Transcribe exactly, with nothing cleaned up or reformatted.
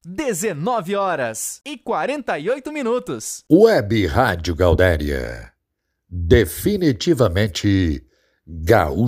dezenove horas e quarenta e oito minutos. Web Rádio Gaudéria. Definitivamente gaúcho.